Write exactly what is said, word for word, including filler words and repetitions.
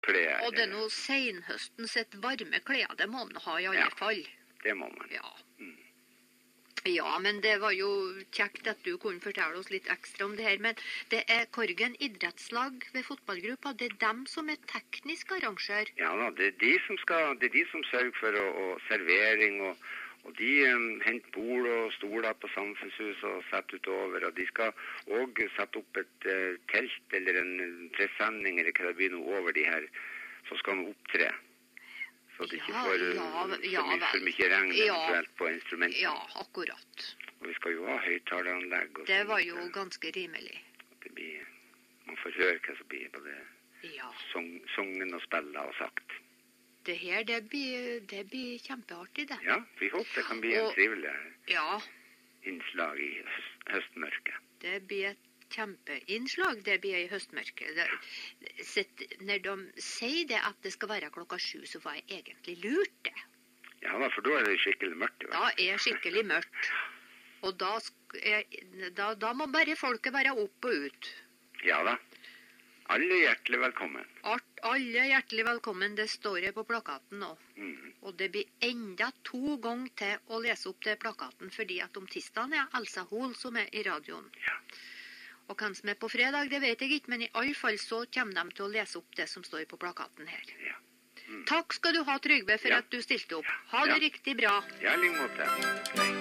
klær. Og det er noe senhøsten sitt varme klær, det må man ha i alle Ja, fall. det må man. Ja. Mm. Ja, men det var jo kjekt at du kunne fortelle oss litt ekstra om det her. Men det er Korgen idrettslag ved fotballgruppa, det er dem som er teknisk arrangør. Ja da, det er de som, skal, det er de som sørger for å, å servering, og, og de um, henter bord og stoler på samfunnshuset og setter utover. Og de skal også sette opp et uh, telt eller en presenning eller hva det blir noe over de her, så skal de opptre. Så det ikke Ja, får uh, ja, så ja, mye, for vel. mye regn Ja. eventuelt på instrumentene. Ja, akkurat. Og vi skal jo ha høyttaleranlegg. og Det sånn, var jo at, uh, ganske rimelig. det blir, man får høre hva som blir både Ja. song, songen og spillet og sagt. Det her, det blir, det blir kjempeartig, det. Ja, vi håper det kan bli en Og- trivelig Ja, innslag i høst, høstmørket. det blir et kjempeinnslag, det blir i høstmørket. Det, sett, når de sier det at det skal være klokka sju, så var jeg egentlig lurt det. Ja da, for da er det skikkelig mørkt. Da er skikkelig mørkt. Og da, sk- er, da, da må bare folket være opp og ut. Ja da. Alle hjertelig velkommen. Art, alle hjertelig velkommen, det står jeg på plakaten nå. Mhm. Og det blir enda to ganger til å lese opp det plakaten, fordi at om tirsdagen er Elsa Hol som er i radioen. Ja. Og hvem som er på fredag, det vet jeg ikke, men i alle fall så kommer de til å lese opp det som står på plakaten her. Ja. Mm. Takk skal du ha, Trygve, for Ja. at du stilte opp. Ha Ja. det riktig bra. Ja, i like måte. Hei.